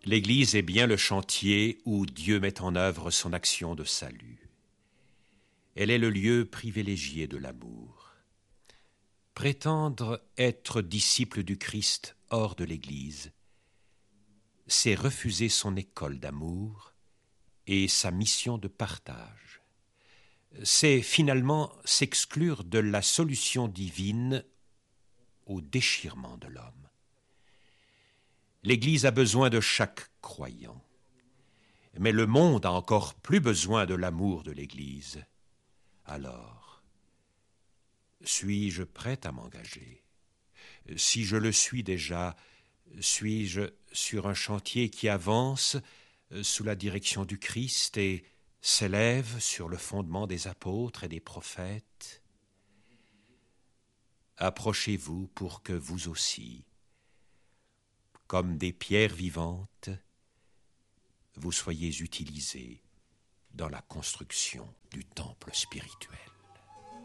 L'Église est bien le chantier où Dieu met en œuvre son action de salut. Elle est le lieu privilégié de l'amour. Prétendre être disciple du Christ hors de l'Église, c'est refuser son école d'amour et sa mission de partage. C'est finalement s'exclure de la solution divine au déchirement de l'homme. L'Église a besoin de chaque croyant, mais le monde a encore plus besoin de l'amour de l'Église. Alors, suis-je prêt à m'engager? Si je le suis déjà, suis-je sur un chantier qui avance sous la direction du Christ et s'élève sur le fondement des apôtres et des prophètes? Approchez-vous pour que vous aussi, comme des pierres vivantes, vous soyez utilisés dans la construction du temple spirituel.